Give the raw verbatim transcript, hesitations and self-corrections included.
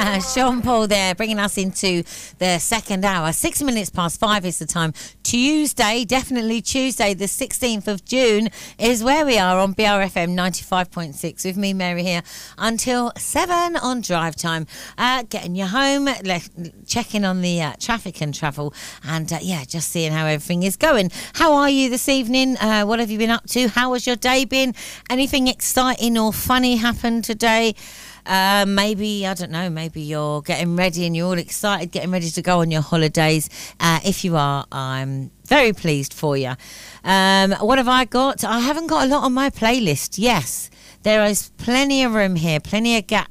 Sean Paul there, bringing us into the second hour. Six minutes past five is the time. Tuesday, definitely Tuesday, the sixteenth of June is where we are on B R F M ninety-five point six with me, Mary, here until seven on drive time. Uh, getting you home, le- checking on the uh, traffic and travel, and uh, yeah, just seeing how everything is going. How are you this evening? Uh, what have you been up to? How has your day been? Anything exciting or funny happened today? Uh, maybe, I don't know, maybe you're getting ready and you're all excited, getting ready to go on your holidays. Uh, if you are, I'm very pleased for you. Um, what have I got? I haven't got a lot on my playlist. Yes, there is plenty of room here, plenty of gap